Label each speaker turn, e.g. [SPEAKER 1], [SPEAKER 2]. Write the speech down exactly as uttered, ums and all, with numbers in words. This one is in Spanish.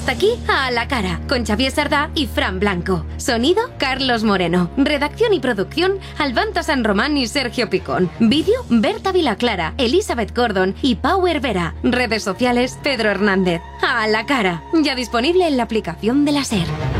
[SPEAKER 1] Hasta aquí A la Cara, con Xavier Sardá y Fran Blanco. Sonido, Carlos Moreno. Redacción y producción, Albanta San Román y Sergio Picón. Vídeo, Berta Vilaclara, Elizabeth Gordon y Power Vera. Redes sociales, Pedro Hernández. A la Cara, ya disponible en la aplicación de la SER.